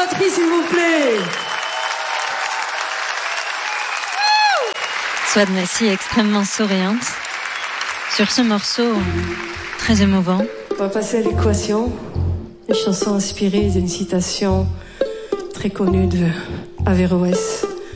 batterie, s'il vous plaît. Souad Nassi est extrêmement souriante sur ce morceau très émouvant. On va passer à l'équation. Une chanson inspirée d'une citation très connue de Averroès.